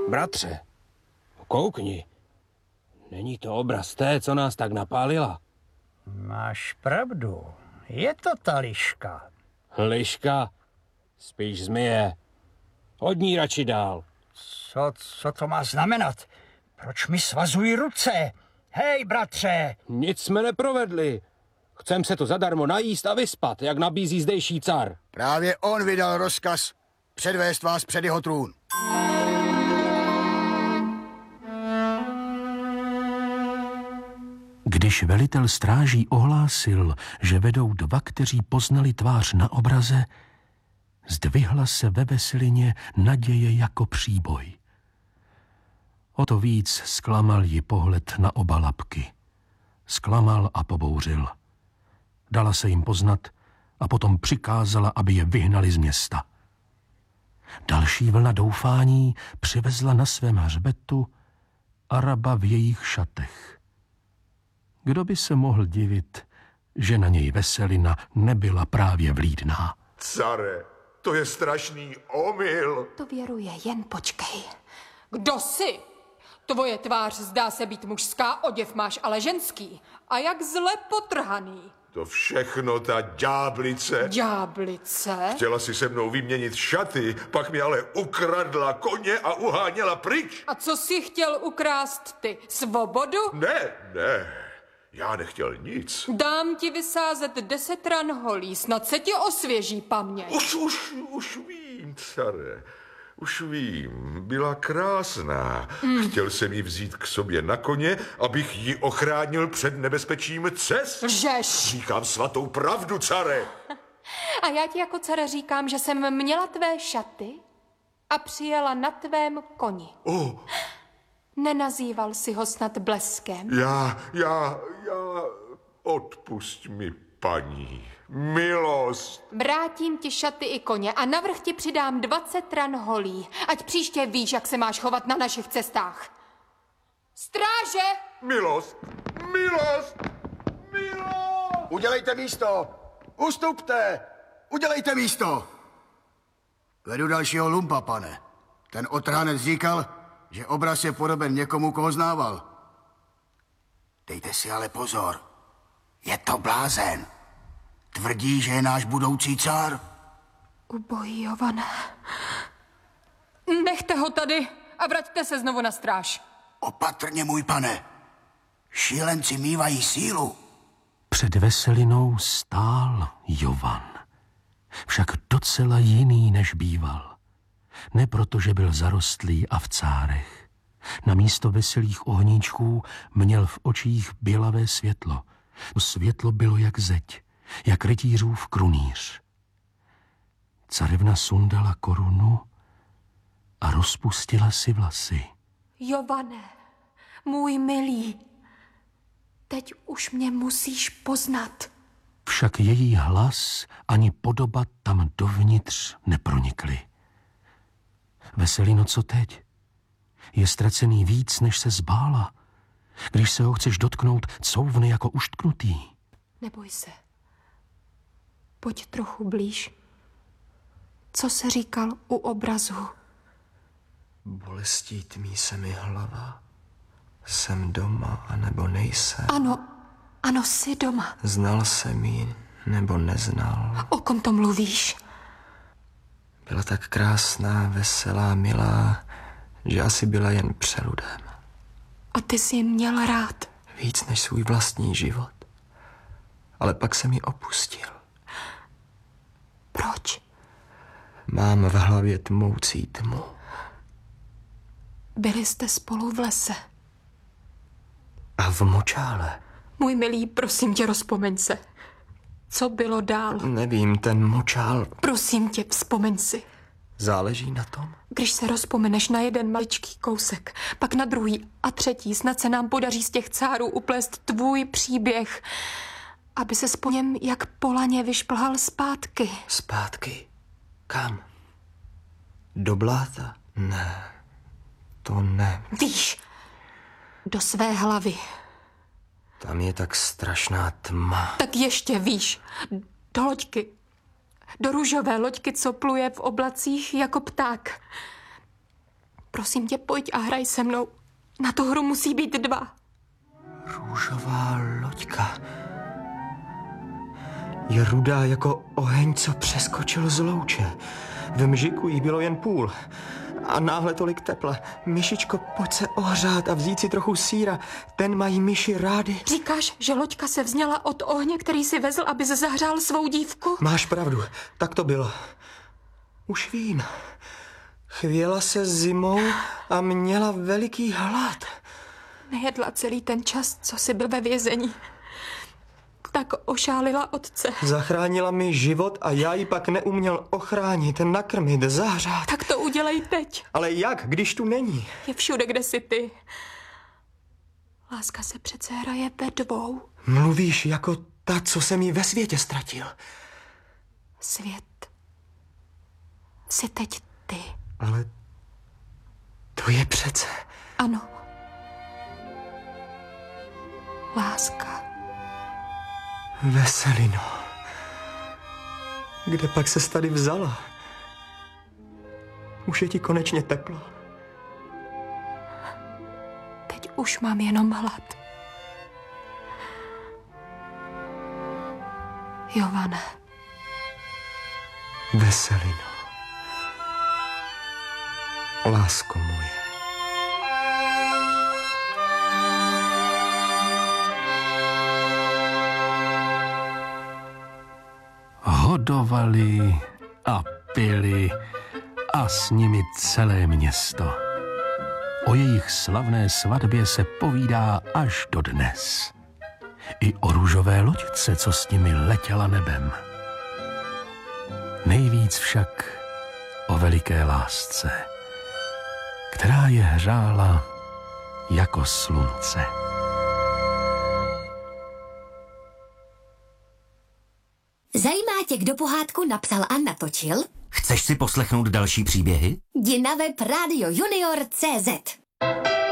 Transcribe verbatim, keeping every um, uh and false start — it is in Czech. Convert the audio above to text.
Bratře, koukni. Není to obraz té, co nás tak napálila? Máš pravdu. Je to ta liška. Liška? Spíš zmije. Hodní radši dál. Co, co to má znamenat? Proč mi svazují ruce? Hej, bratře! Nic jsme neprovedli. Chcem se to zadarmo najíst a vyspat, jak nabízí zdejší car. Právě on vydal rozkaz předvést vás před jeho trůn. Když velitel stráží ohlásil, že vedou dva, kteří poznali tvář na obraze, zdvihla se ve Veselině naděje jako příboj. O to víc zklamal ji pohled na oba labky. Zklamal a pobouřil. Dala se jim poznat a potom přikázala, aby je vyhnali z města. Další vlna doufání přivezla na svém hřbetu Araba v jejich šatech. Kdo by se mohl divit, že na něj Veselina nebyla právě vlídná? Care, to je strašný omyl. To věruje, jen počkej. Kdo jsi? Tvoje tvář zdá se být mužská, oděv máš ale ženský. A jak zle potrhaný. To všechno ta ďáblice. Ďáblice? Chtěla si se mnou vyměnit šaty, pak mi ale ukradla koně a uháněla pryč. A co jsi chtěl ukrást ty? Svobodu? Ne, ne, já nechtěl nic. Dám ti vysázet deset ran holí, snad se ti osvěží paměť. Už, už, už vím, care. Už vím, byla krásná. Mm. Chtěl jsem ji vzít k sobě na koně, abych ji ochránil před nebezpečím cest. Lžeš. Říkám svatou pravdu, care. A já ti jako dcera říkám, že jsem měla tvé šaty a přijela na tvém koni. Oh. Nenazýval si ho snad Bleskem? Já, já, já, odpusť mi, paní. Milost. Vrátím ti šaty i koně a navrch ti přidám dvacet ran holí. Ať příště víš, jak se máš chovat na našich cestách. Stráže! Milost! Milost! Milost! Udělejte místo! Ustupte! Udělejte místo! Vedu dalšího lumpa, pane. Ten otrhanec říkal, že obraz je podoben někomu, koho znával. Dejte si ale pozor. Je to blázen. Tvrdí, že je náš budoucí car. Ubojí Jované. Nechte ho tady a vraťte se znovu na stráž. Opatrně, můj pane. Šílenci mívají sílu. Před Veselinou stál Jovan. Však docela jiný, než býval. Ne proto, že byl zarostlý a v cárech. Na místo veselých ohníčků měl v očích bělavé světlo. To světlo bylo jak zeď, jak rytířův krunýř. Carevna sundala korunu a rozpustila si vlasy. Jovane, můj milý, teď už mě musíš poznat. Však její hlas ani podoba tam dovnitř nepronikly. Veselino, co teď? Je ztracený víc, než se zbála. Když se ho chceš dotknout, couvne jako uštknutý. Neboj se. Pojď trochu blíž. Co se říkal u obrazu? Bolestí tmí se mi hlava. Jsem doma, anebo nejsem. Ano, ano, jsi doma. Znal jsem ji, nebo neznal. O kom to mluvíš? Byla tak krásná, veselá, milá, že asi byla jen přeludem. A ty jsi ji měl rád? Víc než svůj vlastní život. Ale pak jsem ji opustil. Proč? Mám v hlavě tmoucí tmu. Byli jste spolu v lese. A v močále. Můj milý, prosím tě, rozpomeň se. Co bylo dál? Nevím, ten močál... Prosím tě, vzpomeň si. Záleží na tom? Když se rozpomeneš na jeden maličký kousek, pak na druhý a třetí, snad se nám podaří z těch cárů uplést tvůj příběh, aby se po něm jak po laně vyšplhal zpátky. Zpátky? Kam? Do bláta? Ne, to ne. Víš, do své hlavy. Tam je tak strašná tma. Tak ještě víš, do loďky. Do růžové loďky, co pluje v oblacích jako pták. Prosím tě, pojď a hraj se mnou. Na tu hru musí být dva. Růžová loďka. Je rudá jako oheň, co přeskočil z louče. V mžiku jí bylo jen půl. A náhle tolik tepla. Myšičko, pojď se ohřát a vzít si trochu sýra. Ten mají myši rády. Říkáš, že loďka se vzněla od ohně, který si vezl, aby zahřál svou dívku? Máš pravdu, tak to bylo. Už vím. Chvěla se zimou a měla veliký hlad. Nejedla celý ten čas, co jsi byl ve vězení. Tak ošálila otce. Zachránila mi život a já ji pak neuměl ochránit, nakrmit, zahřát. Tak to udělej teď. Ale jak, když tu není? Je všude, kde jsi ty. Láska se přece hraje ve dvou. Mluvíš jako ta, co jsem ji ve světě ztratil. Svět jsi teď ty. Ale to je přece... Ano. Láska. Veselino. Kde pak ses tady vzala? Už je ti konečně teplo. Teď už mám jenom hlad. Jovane. Veselino. Lásko moje. Hodovali a pili a s nimi celé město. O jejich slavné svatbě se povídá až dodnes. I o růžové loďce, co s nimi letěla nebem. Nejvíc však o veliké lásce, která je hřála jako slunce. Zajímá tě, kdo pohádku napsal a natočil? Chceš si poslechnout další příběhy? Jdi na web radio junior tečka cé zet.